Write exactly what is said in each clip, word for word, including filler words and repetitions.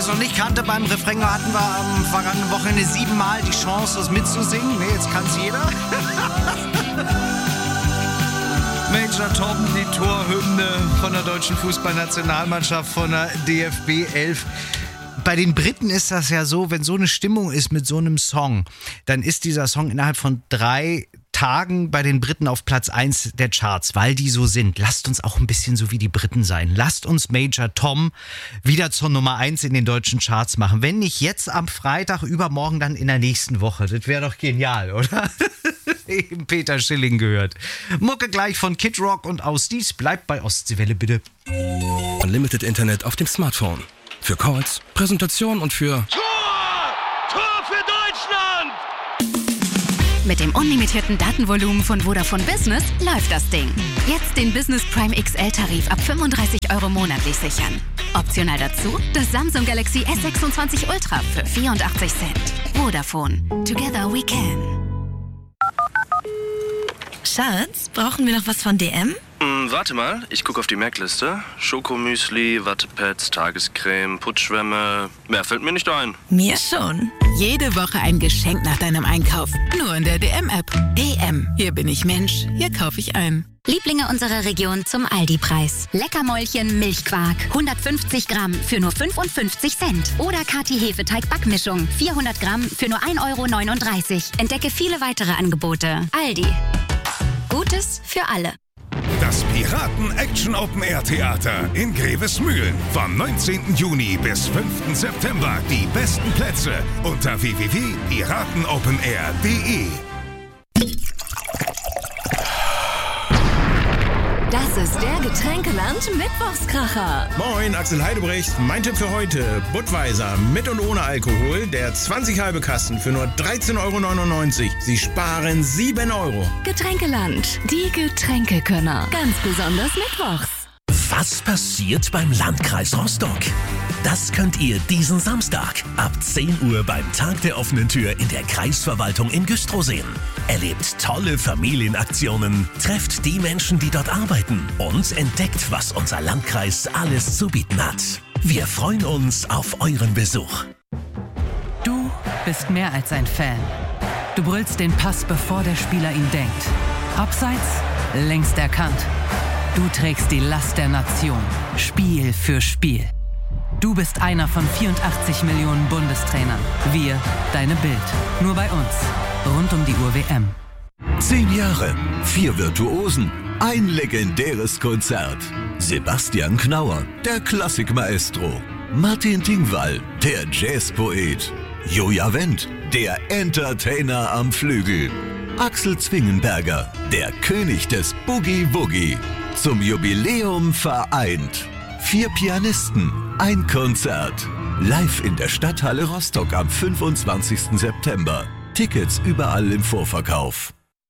es noch nicht kannte, beim Refrain hatten wir am vergangenen Wochenende siebenmal die Chance, das mitzusingen. Nee, jetzt kann es jeder. Major Tom, die Torhymne von der deutschen Fußballnationalmannschaft, von der D F B elf. Bei den Briten ist das ja so, wenn so eine Stimmung ist mit so einem Song, dann ist dieser Song innerhalb von drei Tagen bei den Briten auf Platz eins der Charts, weil die so sind. Lasst uns auch ein bisschen so wie die Briten sein. Lasst uns Major Tom wieder zur Nummer eins in den deutschen Charts machen. Wenn nicht jetzt am Freitag, übermorgen, dann in der nächsten Woche. Das wäre doch genial, oder? Eben Peter Schilling gehört. Mucke gleich von Kid Rock und aus dies. Bleibt bei Ostseewelle bitte. Unlimited Internet auf dem Smartphone. Für Calls, Präsentationen und für... Tor! Tor für Deutschland! Mit dem unlimitierten Datenvolumen von Vodafone Business läuft das Ding. Jetzt den Business Prime X L-Tarif ab fünfunddreißig Euro monatlich sichern. Optional dazu das Samsung Galaxy S sechsundzwanzig Ultra für vierundachtzig Cent. Vodafone. Together we can. Schatz, brauchen wir noch was von D M? Mm, warte mal, ich gucke auf die Merkliste. Schokomüsli, Wattepads, Tagescreme, Putzschwämme. Mehr fällt mir nicht ein. Mir schon. Jede Woche ein Geschenk nach deinem Einkauf. Nur in der D M-App. D M. Hier bin ich Mensch. Hier kaufe ich ein. Lieblinge unserer Region zum Aldi-Preis. Leckermäulchen Milchquark. hundertfünfzig Gramm für nur fünfundfünfzig Cent. Oder Kati Hefeteig-Backmischung. vierhundert Gramm für nur ein Euro neununddreißig. Entdecke viele weitere Angebote. Aldi. Gutes für alle. Das Piraten-Action-Open-Air-Theater in Grevesmühlen. Vom neunzehnten Juni bis fünften September. Die besten Plätze unter w w w punkt piratenopenair punkt de. Das ist der Getränkeland-Mittwochskracher. Moin, Axel Heidebrecht. Mein Tipp für heute: Budweiser mit und ohne Alkohol. Der zwanzig halbe Kasten für nur dreizehn Euro neunundneunzig. Sie sparen sieben Euro. Getränkeland, die Getränkekönner. Ganz besonders mittwochs. Was passiert beim Landkreis Rostock? Das könnt ihr diesen Samstag ab zehn Uhr beim Tag der offenen Tür in der Kreisverwaltung in Güstrow sehen. Erlebt tolle Familienaktionen, trefft die Menschen, die dort arbeiten und entdeckt, was unser Landkreis alles zu bieten hat. Wir freuen uns auf euren Besuch. Du bist mehr als ein Fan. Du brüllst den Pass, bevor der Spieler ihn denkt. Abseits, längst erkannt. Du trägst die Last der Nation, Spiel für Spiel. Du bist einer von vierundachtzig Millionen Bundestrainern. Wir, deine Bild. Nur bei uns. Rund um die Uhr W M. Zehn Jahre, vier Virtuosen, ein legendäres Konzert. Sebastian Knauer, der Klassikmaestro. Martin Tingwall, der Jazzpoet. Joja Wendt, der Entertainer am Flügel. Axel Zwingenberger, der König des Boogie Woogie. Zum Jubiläum vereint. Vier Pianisten, ein Konzert. Live in der Stadthalle Rostock am fünfundzwanzigsten September. Tickets überall im Vorverkauf.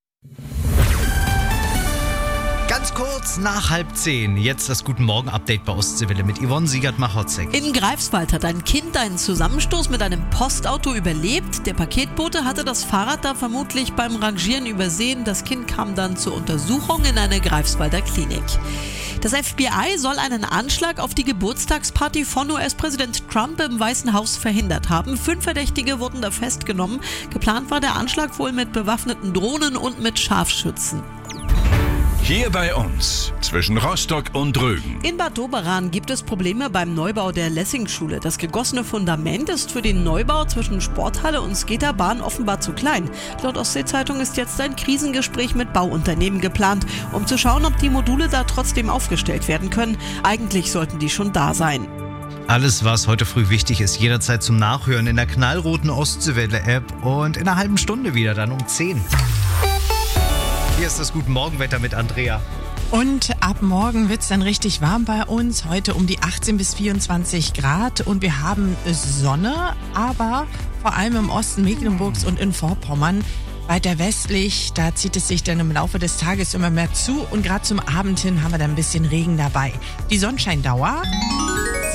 Ganz kurz nach halb zehn. Jetzt das Guten Morgen-Update bei Ostseewelle mit Yvonne Siegert-Machotzek. In Greifswald hat ein Kind einen Zusammenstoß mit einem Postauto überlebt. Der Paketbote hatte das Fahrrad da vermutlich beim Rangieren übersehen. Das Kind kam dann zur Untersuchung in eine Greifswalder Klinik. Das F B I soll einen Anschlag auf die Geburtstagsparty von U S-Präsident Trump im Weißen Haus verhindert haben. Fünf Verdächtige wurden da festgenommen. Geplant war der Anschlag wohl mit bewaffneten Drohnen und mit Scharfschützen. Hier bei uns, zwischen Rostock und Rügen. In Bad Doberan gibt es Probleme beim Neubau der Lessing-Schule. Das gegossene Fundament ist für den Neubau zwischen Sporthalle und Skaterbahn offenbar zu klein. Laut Ostsee-Zeitung ist jetzt ein Krisengespräch mit Bauunternehmen geplant, um zu schauen, ob die Module da trotzdem aufgestellt werden können. Eigentlich sollten die schon da sein. Alles, was heute früh wichtig ist, jederzeit zum Nachhören in der knallroten Ostseewelle-App und in einer halben Stunde wieder, dann um zehn. Hier ist das Guten Morgenwetter mit Andrea. Und ab morgen wird es dann richtig warm bei uns. Heute um die achtzehn bis vierundzwanzig Grad. Und wir haben Sonne, aber vor allem im Osten Mecklenburgs und in Vorpommern. Weiter westlich, da zieht es sich dann im Laufe des Tages immer mehr zu. Und gerade zum Abend hin haben wir dann ein bisschen Regen dabei. Die Sonnenscheindauer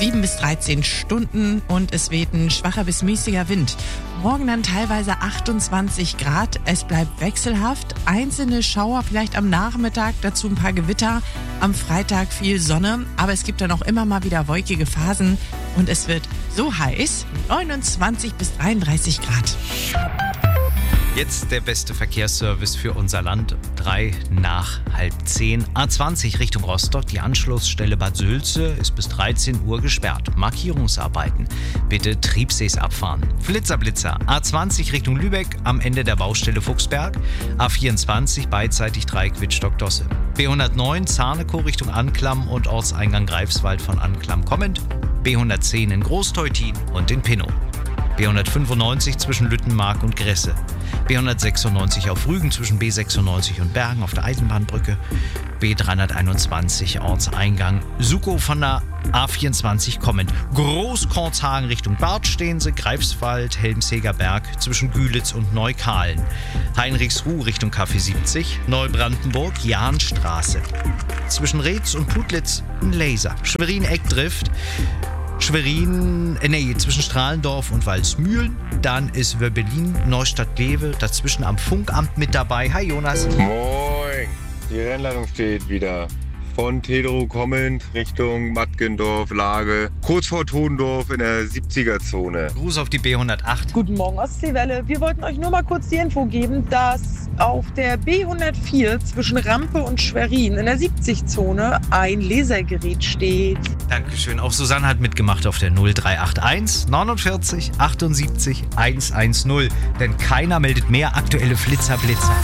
sieben bis dreizehn Stunden und es weht ein schwacher bis mäßiger Wind. Morgen dann teilweise achtundzwanzig Grad. Es bleibt wechselhaft. Einzelne Schauer vielleicht am Nachmittag, dazu ein paar Gewitter. Am Freitag viel Sonne, aber es gibt dann auch immer mal wieder wolkige Phasen und es wird so heiß, neunundzwanzig bis dreiunddreißig Grad. Jetzt der beste Verkehrsservice für unser Land. Drei nach halb zehn. A zwanzig Richtung Rostock. Die Anschlussstelle Bad Sülze ist bis dreizehn Uhr gesperrt. Markierungsarbeiten. Bitte Triebsees abfahren. Flitzer-Blitzer. A zwanzig Richtung Lübeck am Ende der Baustelle Fuchsberg. A vierundzwanzig beidseitig Dreieck Wittstock-Dosse. B hundertneun Zarnekow Richtung Anklam und Ortseingang Greifswald von Anklam kommend. B hundertzehn in Großteutin und in Pinnow. B hundertfünfundneunzig zwischen Lüttenmark und Gresse. B hundertsechsundneunzig auf Rügen zwischen B sechsundneunzig und Bergen auf der Eisenbahnbrücke. B dreihunderteinundzwanzig Ortseingang Sukow von der A vierundzwanzig kommend. Großkorzhagen Richtung Bartstehense, Greifswald, Helmseger Berg zwischen Gülitz und Neukahlen. Heinrichsruh Richtung K V siebzig, Neubrandenburg, Jahnstraße. Zwischen Reetz und Putlitz ein Laser. Schwerin-Eckdrift. Schwerin, äh, nee, zwischen Strahlendorf und Walsmühlen. Dann ist Wöbbelin, Neustadt-Lewe, dazwischen am Funkamt mit dabei. Hi Jonas. Moin, die Rennleitung steht wieder. Von Tedrow kommend Richtung Mattgendorf, Lage, kurz vor Todendorf in der siebziger-Zone. Gruß auf die B hundertacht. Guten Morgen Ostseewelle. Wir wollten euch nur mal kurz die Info geben, dass auf der B hundertvier zwischen Rampe und Schwerin in der siebzig-Zone ein Lasergerät steht. Dankeschön. Auch Susanne hat mitgemacht auf der null drei acht eins neunundvierzig achtundsiebzig hundertzehn. Denn keiner meldet mehr aktuelle Flitzer-Blitzer.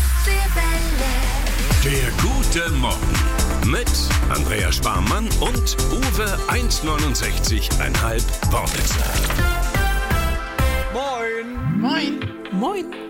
Der gute Morgen mit Andrea Sparmann und Uwe eins neunundsechzig Komma fünf Wortwitzer. Moin. Moin. Moin.